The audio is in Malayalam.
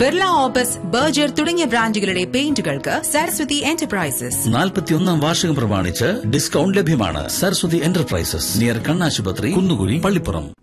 ബിർള ഓപ്പസ്, ബർജർ തുടങ്ങിയ ബ്രാൻഡുകളുടെ പെയിന്റുകൾക്ക് സരസ്വതി എന്റർപ്രൈസസ്. 41ാം വാർഷികം പ്രമാണിച്ച് ഡിസ്കൗണ്ട് ലഭ്യമാണ്. സരസ്വതി എന്റർപ്രൈസസ്, നിയർ കണ്ണാശുപത്രി, കുന്നുകുഴി, പള്ളിപ്പുറം.